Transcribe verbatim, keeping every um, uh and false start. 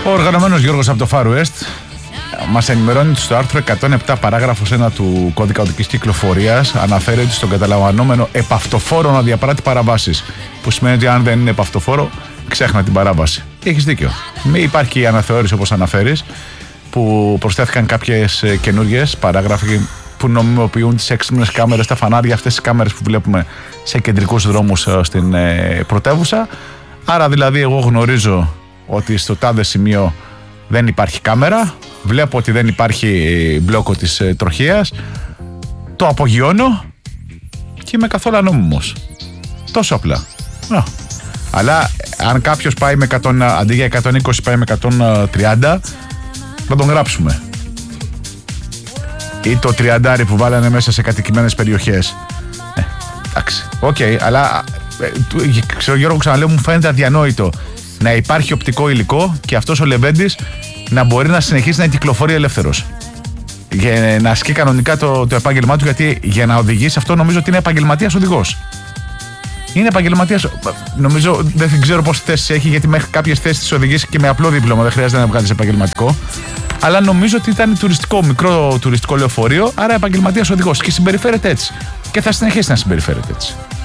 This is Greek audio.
Ο οργανωμένος Γιώργος από το Far West μας ενημερώνει ότι στο άρθρο εκατόν επτά παράγραφος ένα του κώδικα οδικής κυκλοφορίας αναφέρει ότι στον καταλαμβανόμενο επαυτοφόρο να διαπράττει παραβάσεις. Που σημαίνει ότι αν δεν είναι επαυτοφόρο, ξέχνα την παράβαση. Έχεις δίκιο. Μην υπάρχει η αναθεώρηση όπως αναφέρεις, που προσθέθηκαν κάποιες καινούργιες παράγραφοι που νομιμοποιούν τις έξυπνες κάμερες, τα φανάρια, αυτές τις κάμερες που βλέπουμε σε κεντρικούς δρόμους στην ε, πρωτεύουσα. Άρα δηλαδή εγώ γνωρίζω ότι στο τάδε σημείο δεν υπάρχει κάμερα, βλέπω ότι δεν υπάρχει μπλόκο της ε, τροχίας, το απογειώνω και είμαι καθόλου ανώμιμος. Τόσο απλά. Να. Αλλά αν κάποιος πάει με εκατό, αντί για εκατόν είκοσι πάει με εκατόν τριάντα, να τον γράψουμε. Ή το τριάντα που βάλανε μέσα σε κατοικημένες περιοχές. Ε, εντάξει, οκ, okay, αλλά ε, ξέρω Γιώργο, ξαναλέω, μου φαίνεται αδιανόητο να υπάρχει οπτικό υλικό και αυτός ο Λεβέντης να μπορεί να συνεχίσει να κυκλοφορεί ελεύθερος. Για να ασκεί κανονικά το, το επάγγελμά του, γιατί για να οδηγήσει αυτό νομίζω ότι είναι επαγγελματίας οδηγός. Είναι επαγγελματίας. Νομίζω, δεν ξέρω πόσες θέσεις έχει, γιατί μέχρι κάποιες θέσεις της οδηγείς και με απλό δίπλωμα, δεν χρειάζεται να βγάλεις επαγγελματικό. Αλλά νομίζω ότι ήταν τουριστικό, μικρό τουριστικό λεωφορείο, άρα επαγγελματίας οδηγός και συμπεριφέρεται έτσι. Και θα συνεχίσει να συμπεριφέρεται έτσι.